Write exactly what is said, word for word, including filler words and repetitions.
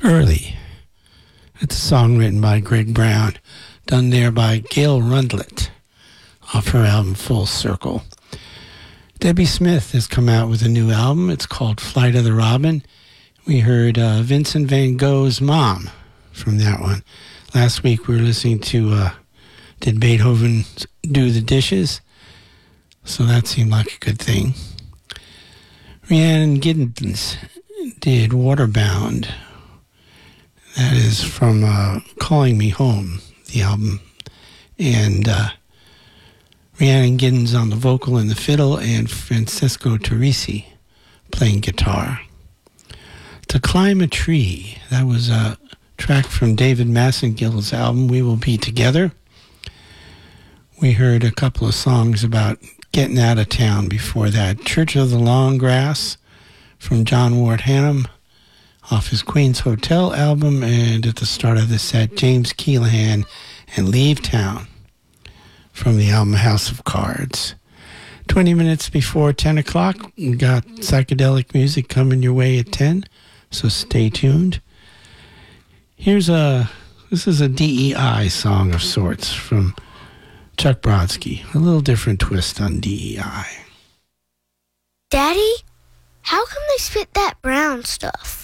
Early. It's a song written by Greg Brown, done there by Gail Rundlet off her album Full Circle. Debbie Smith has come out with a new album. It's called Flight of the Robin. We heard uh, Vincent van Gogh's Mom from that one. Last week we were listening to uh, Did Beethoven Do the Dishes? So that seemed like a good thing. Rhiannon Giddens did Waterbound. That is from uh, Calling Me Home, the album. And uh, Rhiannon Giddens on the vocal and the fiddle, and Francesco Teresi playing guitar. To Climb a Tree, that was a track from David Massengill's album, We Will Be Together. We heard a couple of songs about getting out of town before that. Church of the Long Grass from John Ward Hannum off his Queen's Hotel album, and at the start of the set, James Keelaghan and Leave Town from the album House of Cards. twenty minutes before ten o'clock, we got psychedelic music coming your way at ten, so stay tuned. Here's a, this is a D E I song of sorts from Chuck Brodsky. A little different twist on D E I. Daddy, how come they spit that brown stuff?